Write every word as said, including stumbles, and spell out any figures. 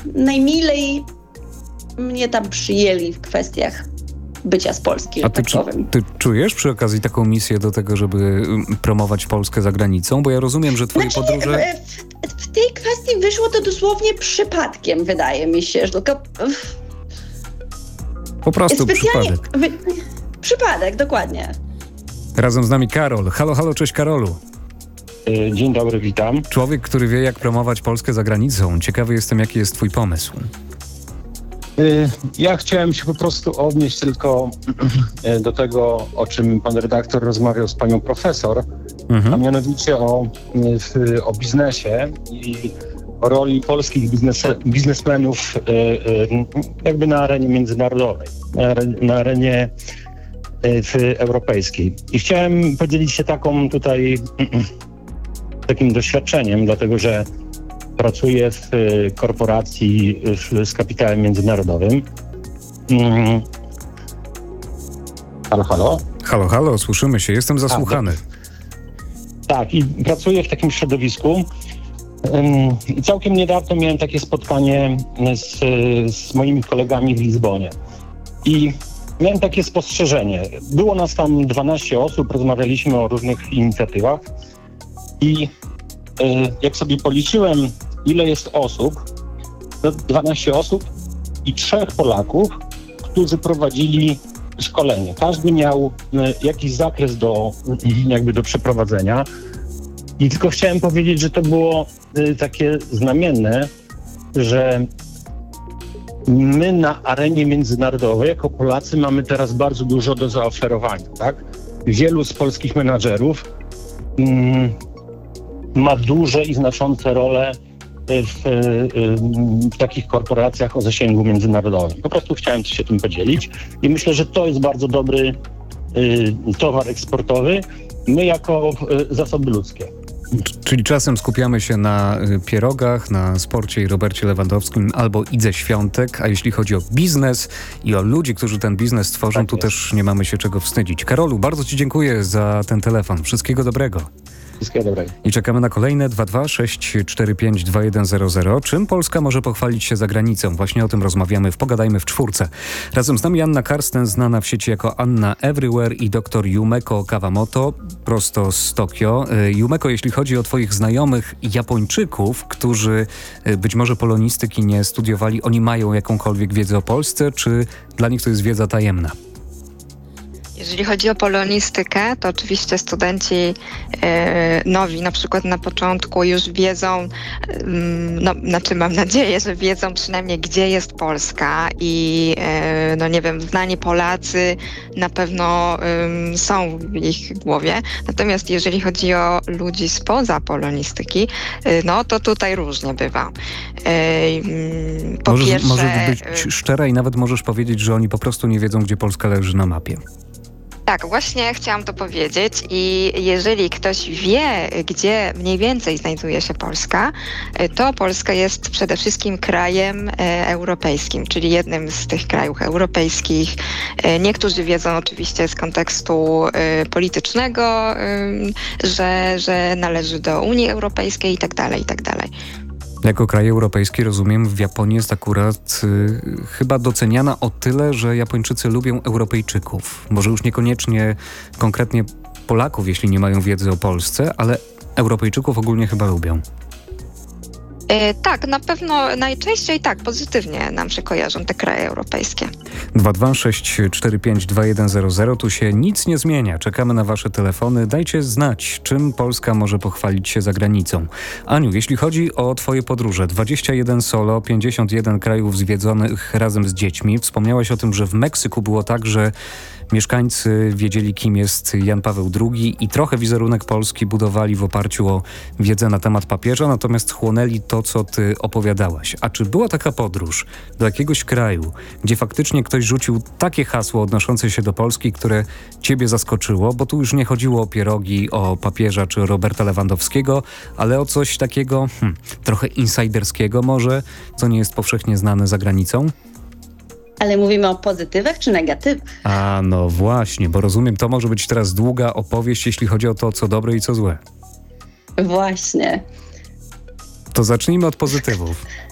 najmilej mnie tam przyjęli w kwestiach bycia z Polski. A ty, tak powiem. Ty czujesz przy okazji taką misję do tego, żeby promować Polskę za granicą? Bo ja rozumiem, że twoje znaczy, podróże... W, w tej kwestii wyszło to dosłownie przypadkiem, wydaje mi się. Że tylko... Po prostu przypadek. Wy... Przypadek, dokładnie. Razem z nami Karol. Halo, halo, cześć Karolu. Dzień dobry, witam. Człowiek, który wie, jak promować Polskę za granicą. Ciekawy jestem, jaki jest twój pomysł. Ja chciałem się po prostu odnieść tylko do tego, o czym pan redaktor rozmawiał z panią profesor, mhm. a mianowicie o, o biznesie i o roli polskich biznes, biznesmenów jakby na arenie międzynarodowej, na arenie europejskiej. I chciałem podzielić się taką tutaj takim doświadczeniem, dlatego że pracuję w korporacji z kapitałem międzynarodowym. Mm. Halo, halo? Halo, halo, słyszymy się, jestem zasłuchany. A, tak, i pracuję w takim środowisku. I całkiem niedawno miałem takie spotkanie z, z moimi kolegami w Lizbonie. I miałem takie spostrzeżenie. Było nas tam dwanaście osób, rozmawialiśmy o różnych inicjatywach i jak sobie policzyłem, ile jest osób, to dwanaście osób i trzech Polaków, którzy prowadzili szkolenie. Każdy miał jakiś zakres do, jakby do przeprowadzenia. I tylko chciałem powiedzieć, że to było takie znamienne, że my na arenie międzynarodowej jako Polacy mamy teraz bardzo dużo do zaoferowania, tak? Wielu z polskich menadżerów mm, ma duże i znaczące role w, w takich korporacjach o zasięgu międzynarodowym. Po prostu chciałem się tym podzielić i myślę, że to jest bardzo dobry towar eksportowy. My jako zasoby ludzkie. Czyli czasem skupiamy się na pierogach, na sporcie i Robercie Lewandowskim albo Idze Świątek, a jeśli chodzi o biznes i o ludzi, którzy ten biznes tworzą, tak tu jest. Też nie mamy się czego wstydzić. Karolu, bardzo ci dziękuję za ten telefon. Wszystkiego dobrego. Wszystkiego dobrego. I czekamy na kolejne dwa dwa sześć cztery pięć dwa jeden zero zero. Czym Polska może pochwalić się za granicą? Właśnie o tym rozmawiamy w Pogadajmy w czwórce. Razem z nami Anna Karsten, znana w sieci jako Anna Everywhere i dr Yumeko Kawamoto, prosto z Tokio. Yumeko, jeśli chodzi o twoich znajomych Japończyków, którzy być może polonistyki nie studiowali, oni mają jakąkolwiek wiedzę o Polsce, czy dla nich to jest wiedza tajemna? Jeżeli chodzi o polonistykę, to oczywiście studenci e, nowi na przykład na początku już wiedzą, no, znaczy mam nadzieję, że wiedzą przynajmniej gdzie jest Polska i e, no nie wiem, znani Polacy na pewno e, są w ich głowie. Natomiast jeżeli chodzi o ludzi spoza polonistyki, e, no to tutaj różnie bywa. E, po możesz, pierwsze, możesz być szczera i nawet możesz powiedzieć, że oni po prostu nie wiedzą, gdzie Polska leży na mapie. Tak, właśnie chciałam to powiedzieć i jeżeli ktoś wie, gdzie mniej więcej znajduje się Polska, to Polska jest przede wszystkim krajem e, europejskim, czyli jednym z tych krajów europejskich. E, niektórzy wiedzą oczywiście z kontekstu e, politycznego, e, że, że należy do Unii Europejskiej i tak dalej, i tak dalej. Jako kraj europejski, rozumiem, w Japonii jest akurat y, chyba doceniana o tyle, że Japończycy lubią Europejczyków. Może już niekoniecznie konkretnie Polaków, jeśli nie mają wiedzy o Polsce, ale Europejczyków ogólnie chyba lubią. E, tak, na pewno najczęściej tak, pozytywnie nam się kojarzą te kraje europejskie. dwa dwa sześć cztery pięć dwa jeden zero zero. Tu się nic nie zmienia. Czekamy na wasze telefony. Dajcie znać, czym Polska może pochwalić się za granicą. Aniu, jeśli chodzi o twoje podróże, dwadzieścia jeden solo, pięćdziesiąt jeden krajów zwiedzonych razem z dziećmi. Wspomniałaś o tym, że w Meksyku było tak, że mieszkańcy wiedzieli, kim jest Jan Paweł drugi i trochę wizerunek Polski budowali w oparciu o wiedzę na temat papieża, natomiast chłonęli to, co ty opowiadałaś. A czy była taka podróż do jakiegoś kraju, gdzie faktycznie ktoś rzucił takie hasło odnoszące się do Polski, które ciebie zaskoczyło? Bo tu już nie chodziło o pierogi, o papieża czy o Roberta Lewandowskiego, ale o coś takiego hmm, trochę insiderskiego może, co nie jest powszechnie znane za granicą? Ale mówimy o pozytywach czy negatywach? A no właśnie, bo rozumiem, to może być teraz długa opowieść, jeśli chodzi o to, co dobre i co złe. Właśnie. To zacznijmy od pozytywów.